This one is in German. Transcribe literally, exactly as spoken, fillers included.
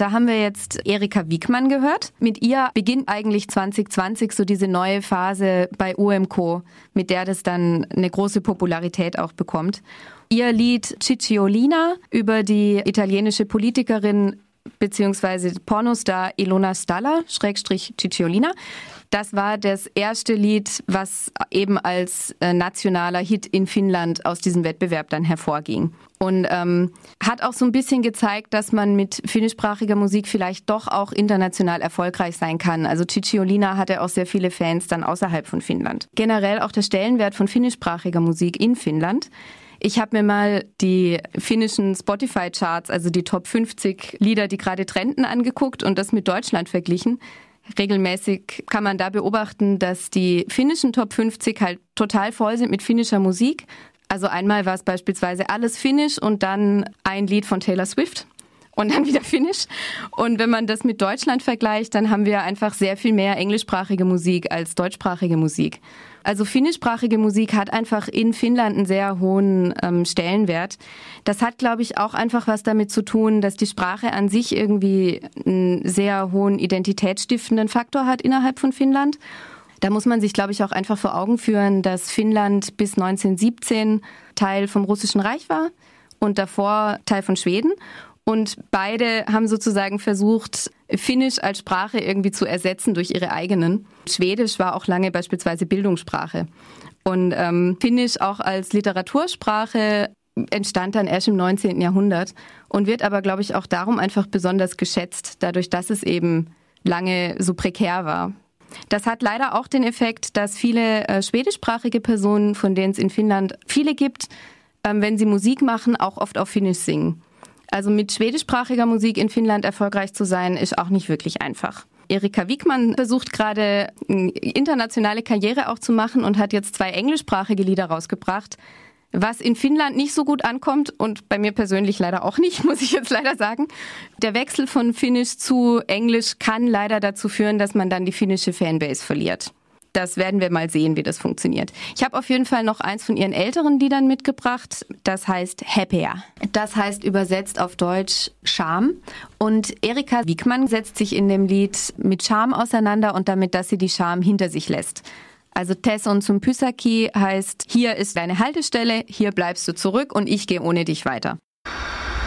da haben wir jetzt Erika Wigman gehört. Mit ihr beginnt eigentlich zwanzig zwanzig so diese neue Phase bei U M Co, mit der das dann eine große Popularität auch bekommt. Ihr Lied Cicciolina über die italienische Politikerin bzw. Pornostar Ilona Stalla, Schrägstrich Cicciolina. Das war das erste Lied, was eben als äh, nationaler Hit in Finnland aus diesem Wettbewerb dann hervorging. Und ähm, hat auch so ein bisschen gezeigt, dass man mit finnischsprachiger Musik vielleicht doch auch international erfolgreich sein kann. Also Cicciolina hatte auch sehr viele Fans dann außerhalb von Finnland. Generell auch der Stellenwert von finnischsprachiger Musik in Finnland. Ich habe mir mal die finnischen Spotify-Charts, also die Top fünfzig Lieder, die gerade trenden, angeguckt und das mit Deutschland verglichen. Regelmäßig kann man da beobachten, dass die finnischen Top fünfzig halt total voll sind mit finnischer Musik. Also einmal war es beispielsweise alles finnisch und dann ein Lied von Taylor Swift und dann wieder finnisch. Und wenn man das mit Deutschland vergleicht, dann haben wir einfach sehr viel mehr englischsprachige Musik als deutschsprachige Musik. Also finnischsprachige Musik hat einfach in Finnland einen sehr hohen ähm, Stellenwert. Das hat, glaube ich, auch einfach was damit zu tun, dass die Sprache an sich irgendwie einen sehr hohen identitätsstiftenden Faktor hat innerhalb von Finnland. Da muss man sich, glaube ich, auch einfach vor Augen führen, dass Finnland bis neunzehnhundertsiebzehn Teil vom Russischen Reich war und davor Teil von Schweden. Und beide haben sozusagen versucht, Finnisch als Sprache irgendwie zu ersetzen durch ihre eigenen. Schwedisch war auch lange beispielsweise Bildungssprache. Und ähm, Finnisch auch als Literatursprache entstand dann erst im neunzehnten Jahrhundert und wird aber, glaube ich, auch darum einfach besonders geschätzt, dadurch, dass es eben lange so prekär war. Das hat leider auch den Effekt, dass viele äh, schwedischsprachige Personen, von denen es in Finnland viele gibt, ähm, wenn sie Musik machen, auch oft auf Finnisch singen. Also mit schwedischsprachiger Musik in Finnland erfolgreich zu sein, ist auch nicht wirklich einfach. Erika Wigman versucht gerade eine internationale Karriere auch zu machen und hat jetzt zwei englischsprachige Lieder rausgebracht, was in Finnland nicht so gut ankommt und bei mir persönlich leider auch nicht, muss ich jetzt leider sagen. Der Wechsel von Finnisch zu Englisch kann leider dazu führen, dass man dann die finnische Fanbase verliert. Das werden wir mal sehen, wie das funktioniert. Ich habe auf jeden Fall noch eins von ihren älteren Liedern mitgebracht. Das heißt Happier. Das heißt übersetzt auf Deutsch Scham. Und Erika Wigman setzt sich in dem Lied mit Scham auseinander und damit, dass sie die Scham hinter sich lässt. Also Tesson zum Pysäki heißt, hier ist deine Haltestelle, hier bleibst du zurück und ich gehe ohne dich weiter.